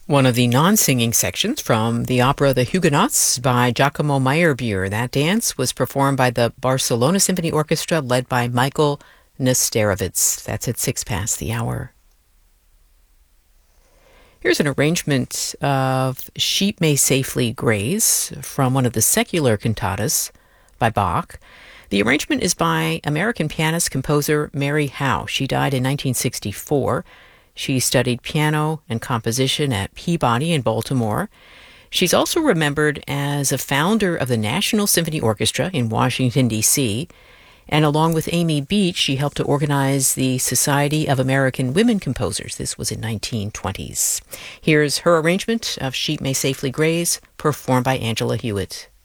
One of the non-singing sections from the opera The Huguenots by Giacomo Meyerbeer. That dance was performed by the Barcelona Symphony Orchestra led by Michael Nesterovitz. That's at 6 past the hour. Here's an arrangement of Sheep May Safely Graze from one of the secular cantatas by Bach. The arrangement is by American pianist-composer Mary Howe. She died in 1964. She studied piano and composition at Peabody in Baltimore. She's also remembered as a founder of the National Symphony Orchestra in Washington, D.C., and along with Amy Beach, she helped to organize the Society of American Women Composers. This was in 1920s. Here's her arrangement of Sheep May Safely Graze, performed by Angela Hewitt.